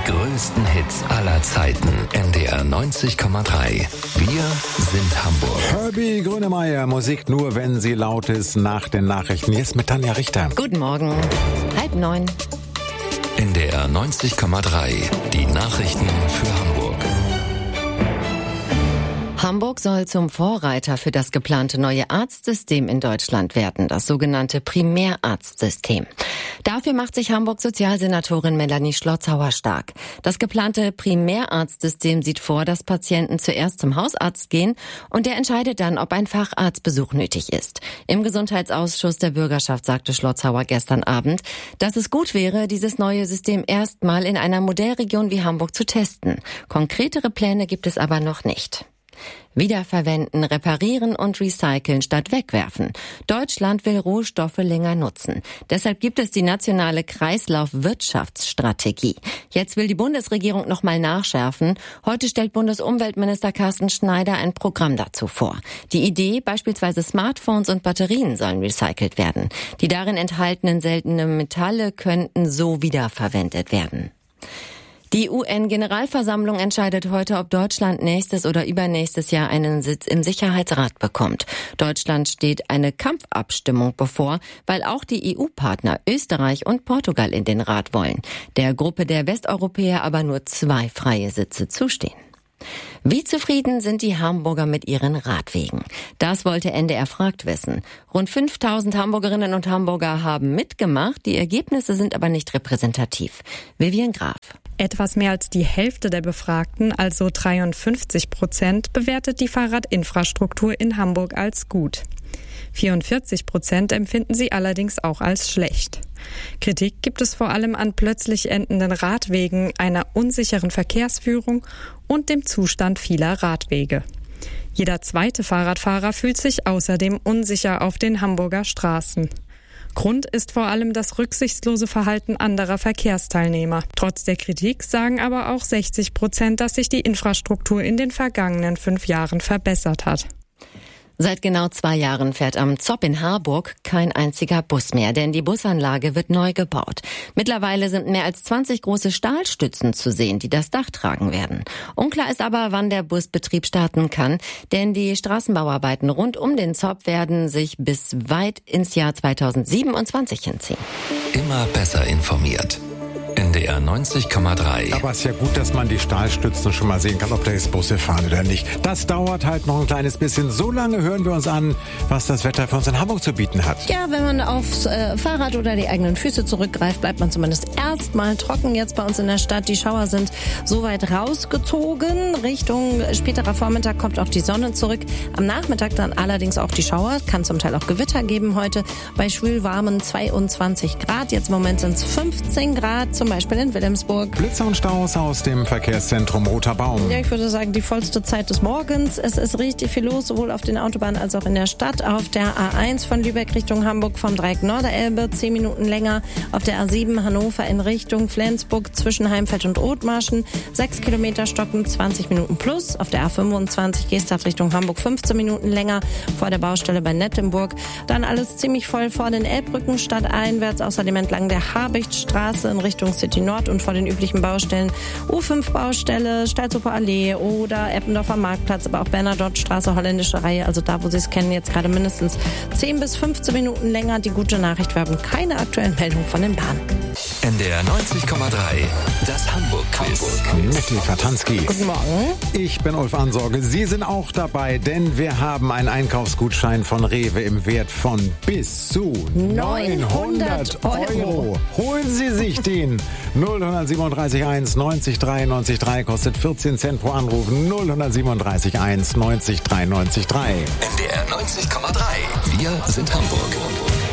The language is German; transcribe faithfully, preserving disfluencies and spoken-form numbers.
größten Hits aller Zeiten. N D R neunzig Komma drei. Wir sind Hamburg. Herbie Grönemeyer, Musik nur, wenn sie laut ist, nach den Nachrichten. Jetzt mit Tanja Richter. Guten Morgen, halb neun. N D R neunzig Komma drei. Die Nachrichten für Hamburg. Hamburg soll zum Vorreiter für das geplante neue Arztsystem in Deutschland werden, das sogenannte Primärarztsystem. Dafür macht sich Hamburg-Sozialsenatorin Melanie Schlotzhauer stark. Das geplante Primärarztsystem sieht vor, dass Patienten zuerst zum Hausarzt gehen und der entscheidet dann, ob ein Facharztbesuch nötig ist. Im Gesundheitsausschuss der Bürgerschaft sagte Schlotzhauer gestern Abend, dass es gut wäre, dieses neue System erstmal in einer Modellregion wie Hamburg zu testen. Konkretere Pläne gibt es aber noch nicht. Wiederverwenden, reparieren und recyceln statt wegwerfen. Deutschland will Rohstoffe länger nutzen. Deshalb gibt es die nationale Kreislaufwirtschaftsstrategie. Jetzt will die Bundesregierung nochmal nachschärfen. Heute stellt Bundesumweltminister Carsten Schneider ein Programm dazu vor. Die Idee, beispielsweise Smartphones und Batterien sollen recycelt werden. Die darin enthaltenen seltenen Metalle könnten so wiederverwendet werden. Die U N-Generalversammlung entscheidet heute, ob Deutschland nächstes oder übernächstes Jahr einen Sitz im Sicherheitsrat bekommt. Deutschland steht eine Kampfabstimmung bevor, weil auch die E U-Partner Österreich und Portugal in den Rat wollen. Der Gruppe der Westeuropäer aber nur zwei freie Sitze zustehen. Wie zufrieden sind die Hamburger mit ihren Radwegen? Das wollte N D R fragt wissen. Rund fünftausend Hamburgerinnen und Hamburger haben mitgemacht, die Ergebnisse sind aber nicht repräsentativ. Vivian Graf. Etwas mehr als die Hälfte der Befragten, also dreiundfünfzig Prozent, bewertet die Fahrradinfrastruktur in Hamburg als gut. vierundvierzig Prozent empfinden sie allerdings auch als schlecht. Kritik gibt es vor allem an plötzlich endenden Radwegen, einer unsicheren Verkehrsführung und dem Zustand vieler Radwege. Jeder zweite Fahrradfahrer fühlt sich außerdem unsicher auf den Hamburger Straßen. Grund ist vor allem das rücksichtslose Verhalten anderer Verkehrsteilnehmer. Trotz der Kritik sagen aber auch sechzig Prozent, dass sich die Infrastruktur in den vergangenen fünf Jahren verbessert hat. Seit genau zwei Jahren fährt am Zopp in Harburg kein einziger Bus mehr, denn die Busanlage wird neu gebaut. Mittlerweile sind mehr als zwanzig große Stahlstützen zu sehen, die das Dach tragen werden. Unklar ist aber, wann der Busbetrieb starten kann, denn die Straßenbauarbeiten rund um den Zopp werden sich bis weit ins Jahr zweitausendsiebenundzwanzig hinziehen. Immer besser informiert. N D R neunzig Komma drei. Aber es ist ja gut, dass man die Stahlstützen schon mal sehen kann, ob da jetzt Busse fahren oder nicht. Das dauert halt noch ein kleines bisschen. So lange hören wir uns an, was das Wetter für uns in Hamburg zu bieten hat. Ja, wenn man aufs äh, Fahrrad oder die eigenen Füße zurückgreift, bleibt man zumindest erstmal trocken. Jetzt bei uns in der Stadt, die Schauer sind soweit rausgezogen. Richtung späterer Vormittag kommt auch die Sonne zurück. Am Nachmittag dann allerdings auch die Schauer. Kann zum Teil auch Gewitter geben heute. Bei schwülwarmen zweiundzwanzig Grad. Jetzt im Moment sind es fünfzehn Grad. Zum Beispiel in Wilhelmsburg. Blitze und Staus aus dem Verkehrszentrum Roter Baum. Ja, ich würde sagen, die vollste Zeit des Morgens. Es ist richtig viel los, sowohl auf den Autobahnen als auch in der Stadt. Auf der A eins von Lübeck Richtung Hamburg vom Dreieck Norderelbe, zehn Minuten länger. Auf der A sieben Hannover in Richtung Flensburg zwischen Heimfeld und Othmarschen, sechs Kilometer stocken, zwanzig Minuten plus. Auf der A fünfundzwanzig Gestacht Richtung Hamburg, fünfzehn Minuten länger vor der Baustelle bei Nettenburg. Dann alles ziemlich voll vor den Elbbrücken stadteinwärts, außerdem entlang der Habichtstraße in Richtung City Nord und vor den üblichen Baustellen U fünf Baustelle, Stalzhofer Allee oder Eppendorfer Marktplatz, aber auch Bernadottestraße, holländische Reihe, also da, wo Sie es kennen, jetzt gerade mindestens zehn bis fünfzehn Minuten länger. Die gute Nachricht, wir haben keine aktuellen Meldungen von den Bahnen. N D R neunzig Komma drei. Das Hamburg-Quiz. Mit Eva Tansky. Guten Morgen. Ich bin Ulf Ansorge. Sie sind auch dabei, denn wir haben einen Einkaufsgutschein von Rewe im Wert von bis zu neunhundert Euro. Holen Sie sich den. null siebenunddreißig eins neunzig drei neunzig drei kostet vierzehn Cent pro Anruf. null siebenunddreißig eins neunzig drei neunzig drei. N D R neunzig Komma drei. Wir sind Hamburg.